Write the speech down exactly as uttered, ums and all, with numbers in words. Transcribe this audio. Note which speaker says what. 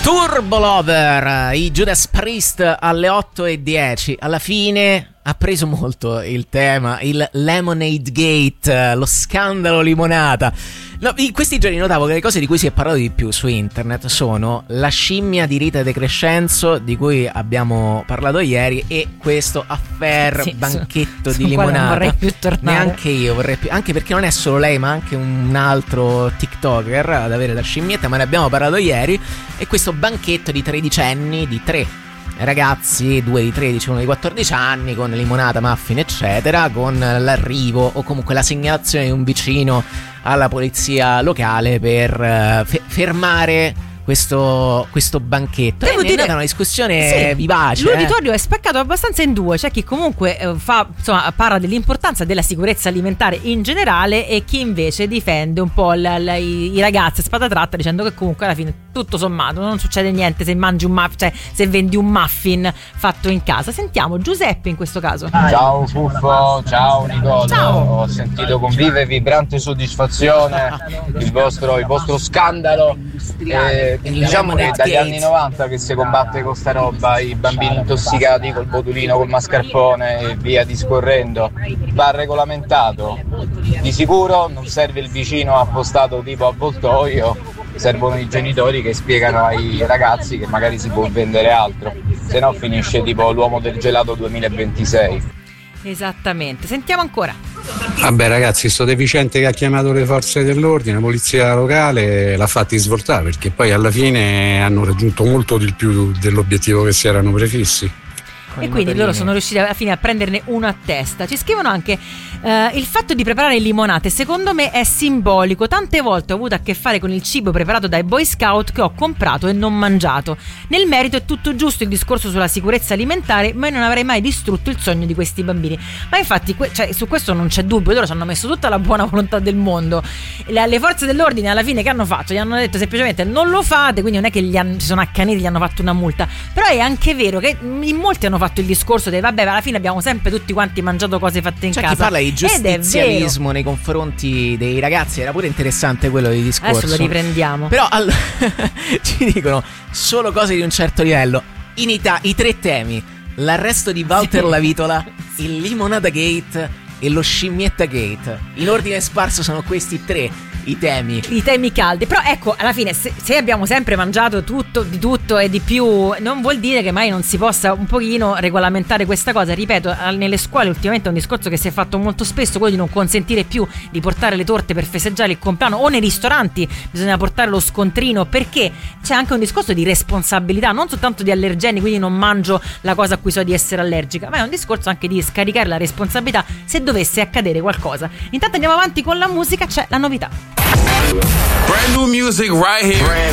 Speaker 1: Turbo Lover, i Judas Priest alle otto e dieci. Alla fine ha preso molto il tema, il Lemonade Gate, lo scandalo limonata. No, in questi giorni notavo che le cose di cui si è parlato di più su internet sono la scimmia di Rita De Crescenzo, di cui abbiamo parlato ieri, e questo affair sì, banchetto su, di su limonata. Non vorrei più tornare. Neanche io vorrei più, anche perché non è solo lei, ma anche un altro TikToker ad avere la scimmietta, ma ne abbiamo parlato ieri. E questo banchetto di tredicenni, di tre ragazzi, due di tredici, uno di quattordici anni, con limonata, muffin eccetera, con l'arrivo o comunque la segnalazione di un vicino alla polizia locale per uh, fe- fermare questo, questo banchetto. Devo e dire, è una discussione sì, vivace.
Speaker 2: L'uditorio
Speaker 1: eh.
Speaker 2: è spaccato abbastanza in due. C'è chi comunque eh, fa, insomma, parla dell'importanza della sicurezza alimentare in generale, e chi invece difende un po' la, la, i, i ragazzi a spada tratta, dicendo che comunque alla fine tutto sommato non succede niente se mangi un muffin, cioè se vendi un muffin fatto in casa. Sentiamo Giuseppe in questo caso.
Speaker 3: Ciao Fuffo, ciao Nicola.
Speaker 2: Ciao.
Speaker 3: Ho sentito con viva e vibrante soddisfazione il vostro, il vostro scandalo. Eh, diciamo che dagli anni novanta che si combatte con sta roba, i bambini intossicati col botulino, col mascarpone e via discorrendo. Va regolamentato. Di sicuro non serve il vicino appostato tipo avvoltoio, servono i genitori che spiegano ai ragazzi che magari si può vendere altro, se no finisce tipo l'uomo del gelato duemilaventisei.
Speaker 2: Esattamente, sentiamo ancora.
Speaker 4: Vabbè ragazzi, sto deficiente che ha chiamato le forze dell'ordine, la polizia locale, l'ha fatti svoltare, perché poi alla fine hanno raggiunto molto di più dell'obiettivo che si erano prefissi.
Speaker 2: E quindi loro sono riusciti alla fine a prenderne uno a testa. Ci scrivono anche eh, il fatto di preparare limonate secondo me è simbolico. Tante volte ho avuto a che fare con il cibo preparato dai Boy Scout che ho comprato e non mangiato. Nel merito è tutto giusto il discorso sulla sicurezza alimentare, ma io non avrei mai distrutto il sogno di questi bambini. Ma infatti que- cioè, su questo non c'è dubbio, loro ci hanno messo tutta la buona volontà del mondo. Le, le forze dell'ordine alla fine che hanno fatto? Gli hanno detto semplicemente non lo fate, quindi non è che gli hanno, si sono accaniti, gli hanno fatto una multa. Però è anche vero che in molti hanno fatto il discorso del vabbè, alla fine abbiamo sempre tutti quanti mangiato cose fatte in
Speaker 1: C'è
Speaker 2: casa.
Speaker 1: C'è chi parla di giustizialismo nei confronti dei ragazzi, era pure interessante quello di discorso.
Speaker 2: Adesso lo riprendiamo.
Speaker 1: Però all- ci dicono solo cose di un certo livello. In Italia i tre temi: l'arresto di Walter sì. Lavitola, il Limonata Gate e lo Scimmietta Gate. In ordine sparso sono questi tre i temi.
Speaker 2: I temi caldi. Però ecco, alla fine se, se abbiamo sempre mangiato tutto, di tutto e di più, non vuol dire che mai non si possa un pochino regolamentare questa cosa. Ripeto, nelle scuole ultimamente è un discorso che si è fatto molto spesso, quello di non consentire più di portare le torte per festeggiare il compleanno, o nei ristoranti bisogna portare lo scontrino, perché c'è anche un discorso di responsabilità, non soltanto di allergeni, quindi non mangio la cosa a cui so di essere allergica, ma è un discorso anche di scaricare la responsabilità se dovesse accadere qualcosa. Intanto andiamo avanti con la musica, c'è la novità.
Speaker 5: Brand new music right here. Brand